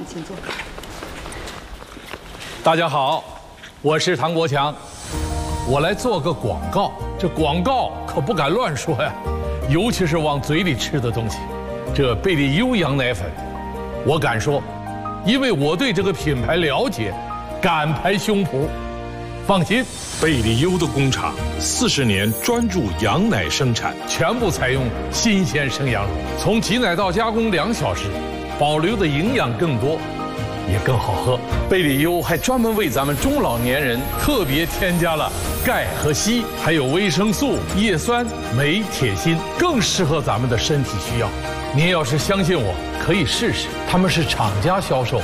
请坐。 大家好，我是唐国强，我来做个广告。这广告可不敢乱说呀，尤其是往嘴里吃的东西。这贝利优羊奶粉，我敢说，因为我对这个品牌了解，敢拍胸脯。放心， 贝利优的工厂40年专注羊奶生产， 全部采用新鲜生羊乳，从挤奶到加工2小时，保留的营养更多，也更好喝。贝利优还专门为咱们中老年人特别添加了钙和硒，还有维生素、叶酸、镁、铁、锌，更适合咱们的身体需要。您要是相信我，可以试试。他们是厂家销售，